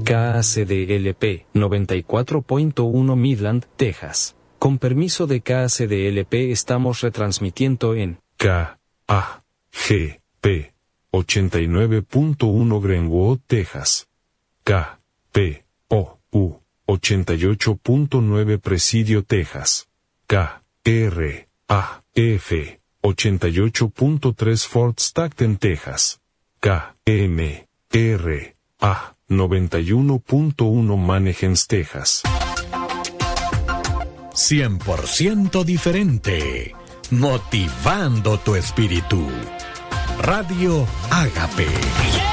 KACDLP 94.1 Midland, Texas. Con permiso de KACDLP estamos retransmitiendo en KAGP 89.1 Greenwood, Texas. KPOU 88.9 Presidio, Texas. KRAF 88.3 Fort Stockton, Texas. KMRA 91.1 Mannheim, Texas. 100% diferente, motivando tu espíritu. Radio Ágape.